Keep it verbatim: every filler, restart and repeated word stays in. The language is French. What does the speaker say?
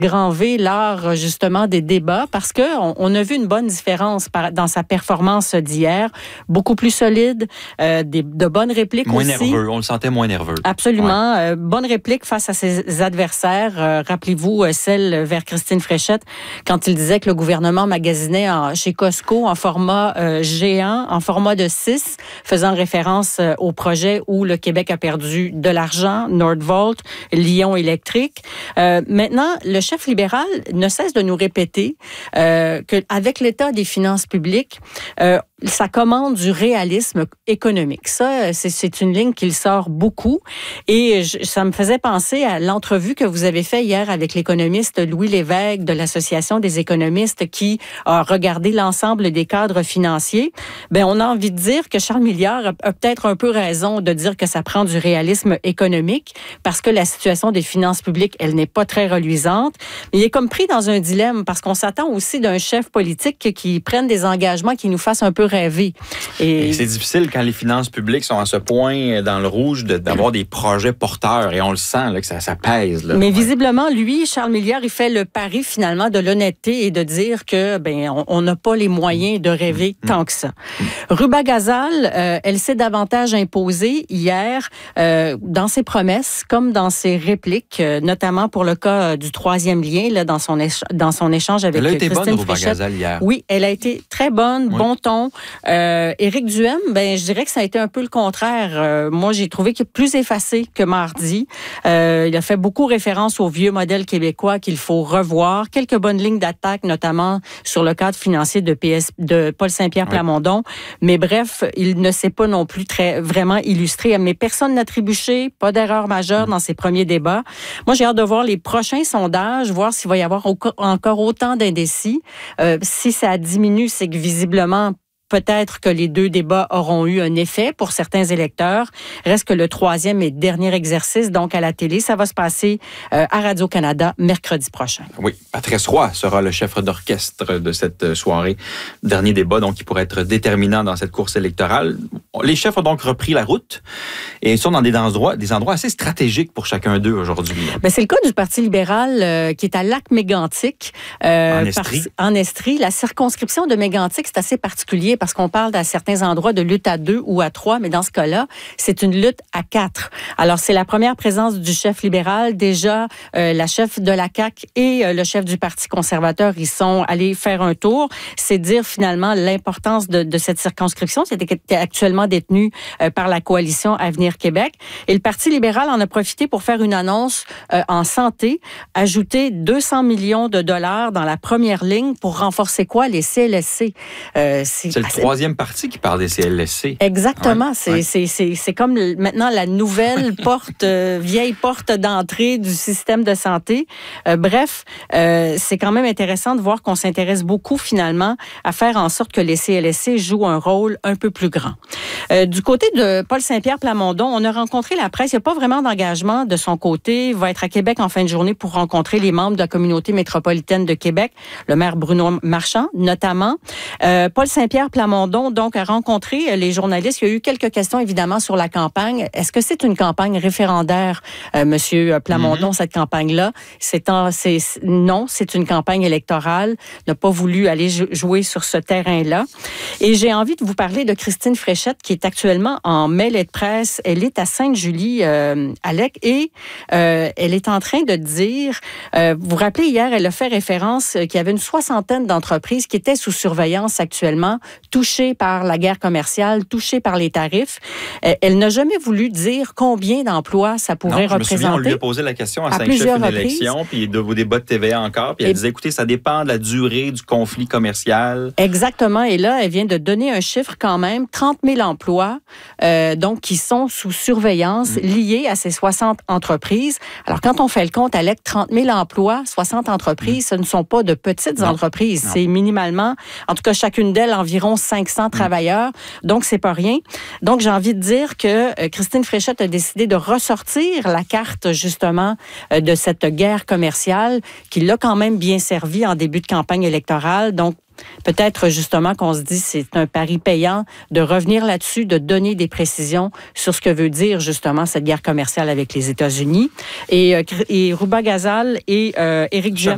grand V l'art justement des débats parce que on, on a vu une bonne différence par, dans sa performance d'hier, beaucoup plus solide, euh, des, de bonnes répliques moins aussi. Moins nerveux, on le sentait moins nerveux. Absolument, ouais. euh, bonne réplique face à ses adversaires. Euh, rappelez-vous euh, celle vers Christine Fréchette quand il disait que le gouvernement magasinait en, chez Costco en format euh, géant, en format de six, faisant référence euh, au projet où le Québec a perdu de l'argent, Nordvolt, Lion électrique. Euh, maintenant, le chef libéral ne cesse de nous répéter euh, qu'avec l'état des finances publiques, euh, ça commande du réalisme économique. Ça, c'est, c'est une ligne qu'il sort beaucoup. Et je, ça me faisait penser à l'entrevue que vous avez faite hier avec l'économiste Louis Lévesque de l'Association des économistes qui a regardé l'ensemble des cadres financiers. Ben, on a envie de dire que Charles Milliard a, a peut-être un peu raison de dire que ça prend du réalisme économique parce que la situation des finances publiques, elle n'est pas très reluisante. Mais il est comme pris dans un dilemme parce qu'on s'attend aussi d'un chef politique qui prenne des engagements qui nous fassent un peu rêver. Et, et c'est difficile quand les finances publiques sont à ce point dans le rouge de, d'avoir des projets porteurs et on le sent là, que ça, ça pèse. Là. Mais ouais. visiblement, lui, Charles Milliard, il fait le pari finalement de l'honnêteté et de dire que ben on n'a pas les moyens de rêver mmh. tant que ça. Mmh. Ruba Gazal, euh, elle s'est davantage imposée hier euh, dans ses promesses comme dans ses répliques, euh, notamment pour le cas euh, du troisième lien là, dans son éch- dans son échange avec elle a été Christine bonne, Ruba Fréchette. Gazal, hier. Oui, elle a été très bonne, oui. bon ton. Euh, Éric Duhem, ben je dirais que ça a été un peu le contraire. Euh, moi, j'ai trouvé qu'il est plus effacé que mardi. Euh, il a fait beaucoup référence au vieux modèle québécois qu'il faut revoir. Quelques bonnes lignes d'attaque, notamment sur le cadre financier de P S de Paul Saint-Pierre Plamondon. Oui. Mais bref, il ne s'est pas non plus très vraiment illustré. Mais personne n'a trébuché, pas d'erreur majeure mmh. dans ses premiers débats. Moi, j'ai hâte de voir les prochains sondages, voir s'il va y avoir encore autant d'indécis. Euh, si ça diminue, c'est que visiblement, peut-être que les deux débats auront eu un effet pour certains électeurs. Reste que le troisième et dernier exercice, donc à la télé, ça va se passer euh, à Radio-Canada mercredi prochain. Oui, Patrice Roy sera le chef d'orchestre de cette soirée. Dernier débat, donc, qui pourrait être déterminant dans cette course électorale. Les chefs ont donc repris la route et sont dans des endroits, des endroits assez stratégiques pour chacun d'eux aujourd'hui. Bien, c'est le cas du Parti libéral euh, qui est à Lac-Mégantic. Euh, en Estrie. Par, en Estrie. La circonscription de Mégantic, c'est assez particulier parce qu'on parle à certains endroits de lutte à deux ou à trois, mais dans ce cas-là, c'est une lutte à quatre. Alors, c'est la première présence du chef libéral. Déjà, euh, la chef de la C A Q et euh, le chef du Parti conservateur, ils sont allés faire un tour. C'est dire finalement l'importance de, de cette circonscription. C'était actuellement détenue euh, par la coalition Avenir Québec. Et le Parti libéral en a profité pour faire une annonce euh, en santé, ajouter deux cents millions de dollars dans la première ligne pour renforcer quoi? Les C L S C. Euh, c'est c'est le troisième parti qui parle des C L S C. Exactement. Ouais, c'est, ouais. c'est, c'est, c'est comme le, maintenant la nouvelle porte, euh, vieille porte d'entrée du système de santé. Euh, bref, euh, c'est quand même intéressant de voir qu'on s'intéresse beaucoup finalement à faire en sorte que les C L S C jouent un rôle un peu plus grand. Euh, du côté de Paul Saint-Pierre Plamondon, on a rencontré la presse. Il n'y a pas vraiment d'engagement de son côté. Il va être à Québec en fin de journée pour rencontrer les membres de la communauté métropolitaine de Québec, le maire Bruno Marchand notamment. Euh, Paul Saint-Pierre Plamondon, donc, a rencontré les journalistes. Il y a eu quelques questions, évidemment, sur la campagne. Est-ce que c'est une campagne référendaire, euh, Monsieur Plamondon, mm-hmm. cette campagne-là? C'est, en, c'est non, c'est une campagne électorale. Il n'a pas voulu aller jouer sur ce terrain-là. Et j'ai envie de vous parler de Christine Fréchette, qui est actuellement en mêlée de presse. Elle est à Sainte-Julie, euh, Alec, et euh, elle est en train de dire, euh, vous vous rappelez, hier, elle a fait référence qu'il y avait une soixantaine d'entreprises qui étaient sous surveillance actuellement, touchées par la guerre commerciale, touchées par les tarifs. Euh, elle n'a jamais voulu dire combien d'emplois ça pourrait non, représenter. Je me souviens, on lui a posé la question à, à cinq chefs une élection, puis de vos débats de T V A encore, puis elle et... disait, écoutez, ça dépend de la durée du conflit commercial. Exactement, et là, elle vient de donner un chiffre quand même, trente mille emplois, euh, donc qui sont sous surveillance, mmh. liés à ces soixante entreprises. Alors, quand on fait le compte, Alec, trente mille emplois, soixante entreprises, mmh. ce ne sont pas de petites non. entreprises. Non. C'est minimalement, en tout cas, chacune d'elles, environ cinq cents mmh. travailleurs. Donc, c'est pas rien. Donc, j'ai envie de dire que euh, Christine Fréchette a décidé de ressortir la carte, justement, euh, de cette guerre commerciale qui l'a quand même bien servi en début de campagne électorale. Donc, peut-être justement qu'on se dit c'est un pari payant de revenir là-dessus, de donner des précisions sur ce que veut dire justement cette guerre commerciale avec les États-Unis. Et, et Ruba Gazal et euh, Éric Duhem